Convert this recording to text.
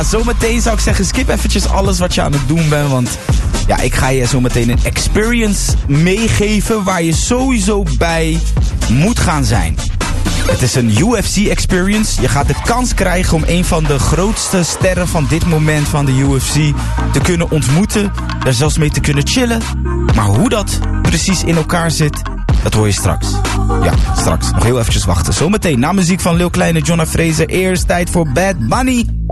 Zometeen zou ik zeggen, skip eventjes alles wat je aan het doen bent, want ja, ik ga je zometeen een experience meegeven waar je sowieso bij moet gaan zijn. Het is een UFC experience. Je gaat de kans krijgen om een van de grootste sterren van dit moment van de UFC te kunnen ontmoeten. Daar zelfs mee te kunnen chillen. Maar hoe dat precies in elkaar zit, dat hoor je straks. Ja, straks. Nog heel eventjes wachten. Zometeen na muziek van Lil Kleine, Jonna Fraser. Eerst tijd voor Bad Bunny.